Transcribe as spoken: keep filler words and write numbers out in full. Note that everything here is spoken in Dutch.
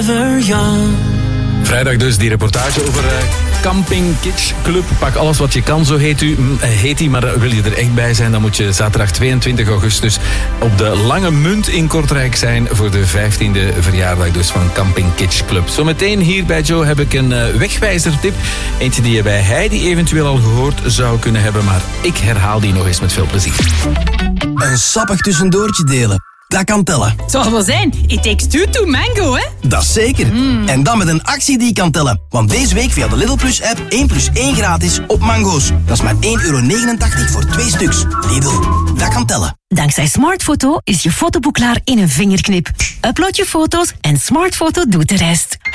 Vrijdag dus die reportage over uh, Camping Kitsch Club. Pak alles wat je kan, zo heet, u, heet die. Maar wil je er echt bij zijn, dan moet je zaterdag tweeëntwintig augustus op de Lange Munt in Kortrijk zijn voor de vijftiende verjaardag dus van Camping Kitsch Club. Zometeen hier bij Joe heb ik een uh, wegwijzertip. Eentje die je bij Heidi eventueel al gehoord zou kunnen hebben, maar ik herhaal die nog eens met veel plezier. Een sappig tussendoortje delen. Dat kan tellen. Het zal wel zijn. It takes two to mango, hè? Dat is zeker. Mm. En dan met een actie die kan tellen. Want deze week via de Lidl Plus app één plus één gratis op mango's. Dat is maar één euro negenentachtig voor twee stuks. Lidl, dat kan tellen. Dankzij Smartfoto is je fotoboek klaar in een vingerknip. Upload je foto's en Smartfoto doet de rest.